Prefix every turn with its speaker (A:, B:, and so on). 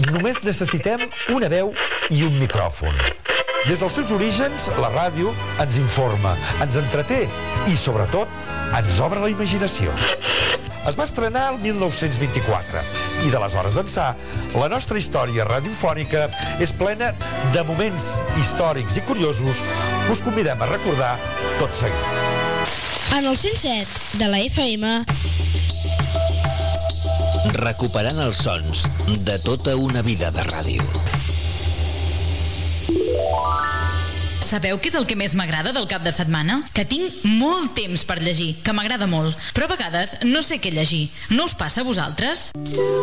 A: només necessitem una veu i un micròfon. Des dels seus orígens, la ràdio ens informa, ens entreté i, sobretot, ens obre la imaginació. Es va estrenar el 1924 i d'aleshores ençà la nostra història radiofònica és plena de moments històrics i curiosos que us convidem a recordar tot seguit.
B: En el 107 de la FM,
C: recuperant els sons de tota una vida de ràdio.
D: Sabeu què és el que més m'agrada del cap de setmana? Que tinc molt temps per llegir, que m'agrada molt. Però a vegades no sé què llegir. No us passa a vosaltres?